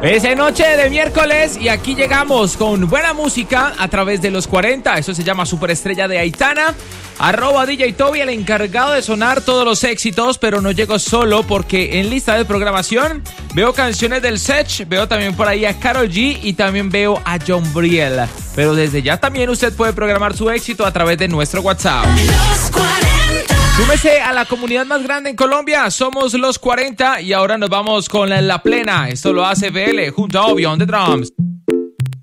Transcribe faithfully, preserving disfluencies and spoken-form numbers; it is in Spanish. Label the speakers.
Speaker 1: Es noche de miércoles y aquí llegamos con buena música a través de los cuarenta. Eso se llama Superestrella de Aitana. Arroba D J Toby, el encargado de sonar todos los éxitos, pero no llego solo porque en lista de programación veo canciones del Sech, veo también por ahí a Karol G y también veo a John Briel. Pero desde ya también usted puede programar su éxito a través de nuestro WhatsApp. Los cuarenta. Súmese a la comunidad más grande en Colombia, somos los cuarenta y ahora nos vamos con la, la plena. Esto lo hace B L junto a Obi on the Drums.